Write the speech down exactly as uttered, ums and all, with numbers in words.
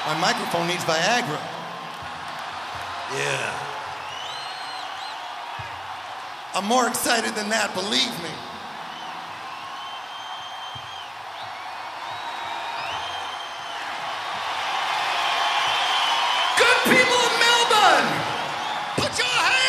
My microphone needs Viagra. Yeah. I'm more excited than that, believe me.